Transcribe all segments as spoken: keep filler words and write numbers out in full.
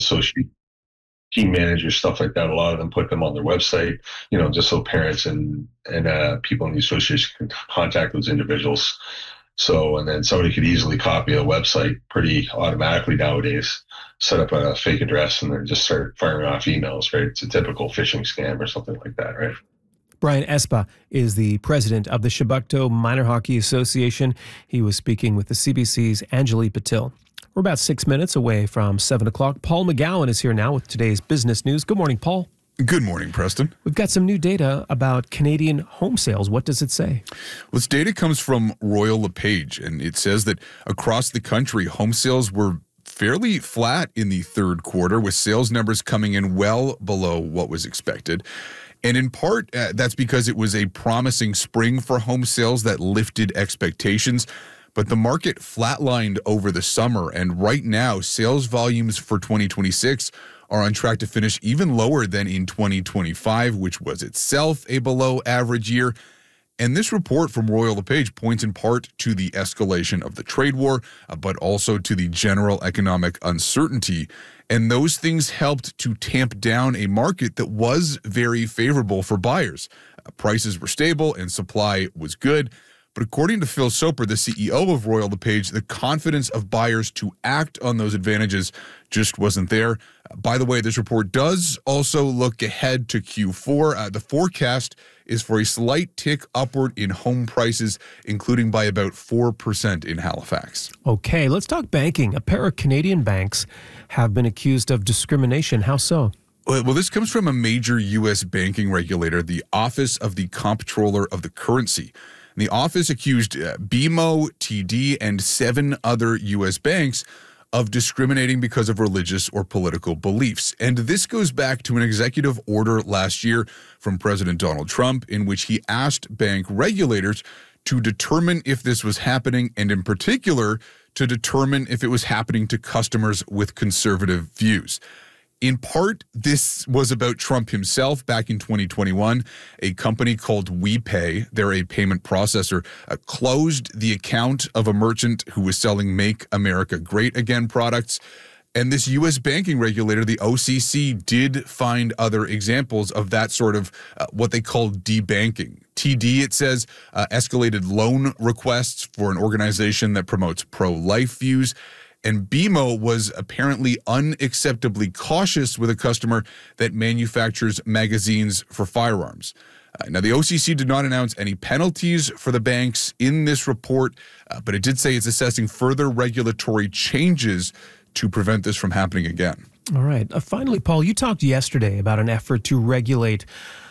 associate team managers, stuff like that. A lot of them put them on their website, you know, just so parents and and uh, people in the association can contact those individuals. So, and then somebody could easily copy a website pretty automatically nowadays, set up a fake address, and then just start firing off emails, right? It's a typical phishing scam or something like that, right? Brian Espa is the president of the Chebucto Minor Hockey Association. He was speaking with the C B C's Anjali Patil. We're about six minutes away from seven o'clock. Paul McGowan is here now with today's business news. Good morning, Paul. Good morning, Preston. We've got some new data about Canadian home sales. What does it say? Well, this data comes from Royal LePage, and it says that across the country, home sales were fairly flat in the third quarter, with sales numbers coming in well below what was expected. And in part, uh, that's because it was a promising spring for home sales that lifted expectations. But the market flatlined over the summer, and right now, sales volumes for twenty twenty-six are on track to finish even lower than in twenty twenty-five, which was itself a below-average year. And this report from Royal LePage points in part to the escalation of the trade war, uh, but also to the general economic uncertainty. And those things helped to tamp down a market that was very favorable for buyers. Uh, prices were stable and supply was good. But according to Phil Soper, the C E O of Royal LePage, the confidence of buyers to act on those advantages just wasn't there. Uh, by the way, this report does also look ahead to Q four. Uh, the forecast is for a slight tick upward in home prices, including by about four percent in Halifax. Okay, let's talk banking. A pair of Canadian banks have been accused of discrimination. How so? Well, this comes from a major U S banking regulator, the Office of the Comptroller of the Currency. The office accused uh, B M O, T D, and seven other U S banks of discriminating because of religious or political beliefs. And this goes back to an executive order last year from President Donald Trump, in which he asked bank regulators to determine if this was happening, and in particular, to determine if it was happening to customers with conservative views. In part, this was about Trump himself. Back in twenty twenty-one, a company called WePay, they're a payment processor, uh, closed the account of a merchant who was selling Make America Great Again products. And this U S banking regulator, the O C C, did find other examples of that sort of uh, what they call debanking. T D, it says, uh, escalated loan requests for an organization that promotes pro-life views. And B M O was apparently unacceptably cautious with a customer that manufactures magazines for firearms. Uh, now, the O C C did not announce any penalties for the banks in this report, uh, but it did say it's assessing further regulatory changes to prevent this from happening again. All right. Uh, finally, Paul, you talked yesterday about an effort to regulate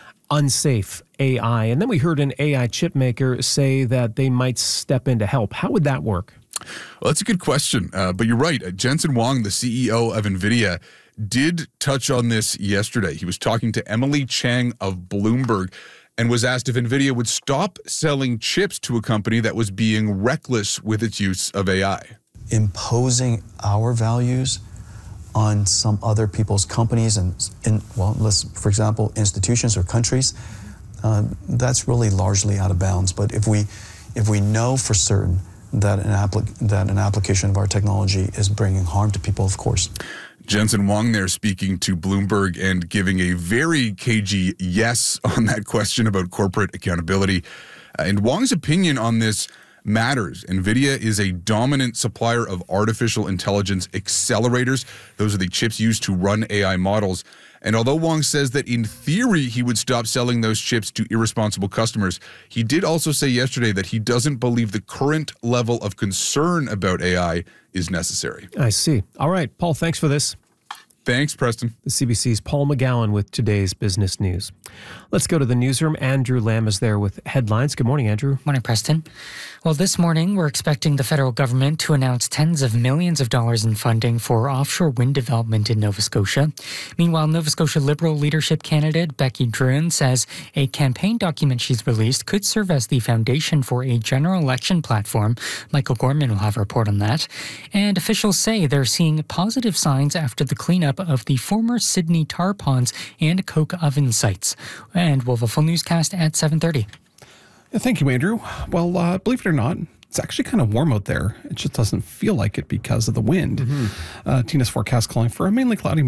unsafe A I, and then we heard an A I chip maker say that they might step in to help. How would that work? Well, that's a good question, uh, but you're right. Uh, Jensen Huang, the C E O of NVIDIA, did touch on this yesterday. He was talking to Emily Chang of Bloomberg and was asked if NVIDIA would stop selling chips to a company that was being reckless with its use of A I. Imposing our values on some other people's companies and, in, well, let's, for example, institutions or countries, uh, that's really largely out of bounds. But if we, if we know for certain that an, applic- that an application of our technology is bringing harm to people, of course. Jensen Huang there speaking to Bloomberg and giving a very cagey yes on that question about corporate accountability. Uh, and Huang's opinion on this matters. NVIDIA is a dominant supplier of artificial intelligence accelerators. Those are the chips used to run A I models. And although Huang says that in theory he would stop selling those chips to irresponsible customers, he did also say yesterday that he doesn't believe the current level of concern about A I is necessary. I see. All right, Paul, thanks for this. Thanks, Preston. The C B C's Paul McGowan with today's business news. Let's go to the newsroom. Andrew Lamb is there with headlines. Good morning, Andrew. Morning, Preston. Well, this morning, we're expecting the federal government to announce tens of millions of dollars in funding for offshore wind development in Nova Scotia. Meanwhile, Nova Scotia Liberal leadership candidate Becky Druin says a campaign document she's released could serve as the foundation for a general election platform. Michael Gorman will have a report on that. And officials say they're seeing positive signs after the cleanup of the former Sydney tar ponds and coke oven sites. And we'll have a full newscast at seven thirty. Yeah, thank you, Andrew. Well, uh, believe it or not, it's actually kind of warm out there. It just doesn't feel like it because of the wind. Mm-hmm. Uh, Tina's forecast calling for a mainly cloudy